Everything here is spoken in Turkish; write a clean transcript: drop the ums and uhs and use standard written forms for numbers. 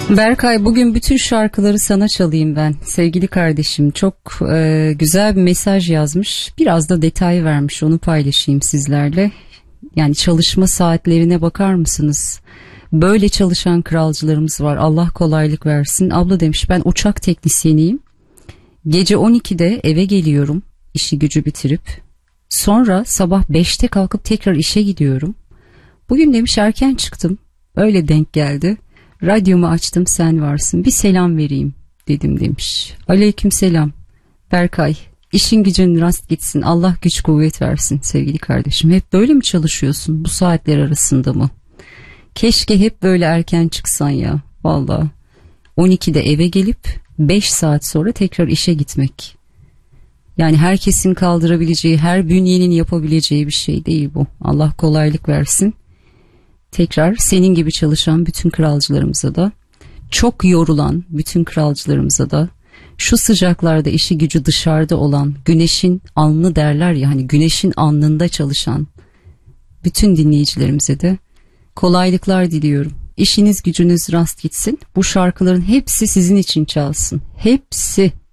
Berkay, bugün bütün şarkıları sana çalayım ben. Sevgili kardeşim, çok güzel bir mesaj yazmış. Biraz da detay vermiş, onu paylaşayım sizlerle. Yani çalışma saatlerine bakar mısınız? Böyle çalışan kralcılarımız var. Allah kolaylık versin. Abla demiş, ben uçak teknisyeniyim. Gece 12'de eve geliyorum, işi gücü bitirip. Sonra sabah 5'te kalkıp tekrar işe gidiyorum. Bugün demiş erken çıktım. Öyle denk geldi. Radyomu açtım, sen varsın. Bir selam vereyim dedim demiş. Aleyküm selam. Berkay, işin gücün rast gitsin. Allah güç kuvvet versin sevgili kardeşim. Hep böyle mi çalışıyorsun bu saatler arasında mı? Keşke hep böyle erken çıksan ya. Vallahi 12'de eve gelip 5 saat sonra tekrar işe gitmek. Yani herkesin kaldırabileceği, her bünyenin yapabileceği bir şey değil bu. Allah kolaylık versin. Tekrar senin gibi çalışan bütün kralcılarımıza da, çok yorulan bütün kralcılarımıza da, şu sıcaklarda işi gücü dışarıda olan, güneşin alnı derler ya, hani güneşin alnında çalışan bütün dinleyicilerimize de kolaylıklar diliyorum. İşiniz gücünüz rast gitsin. Bu şarkıların hepsi sizin için çalsın. Hepsi.